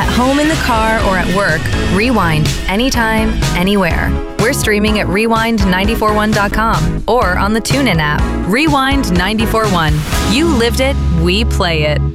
home, in the car, or at work, rewind anytime, anywhere. We're streaming at rewind941.com or on the TuneIn app. Rewind 941. You lived it, we play it.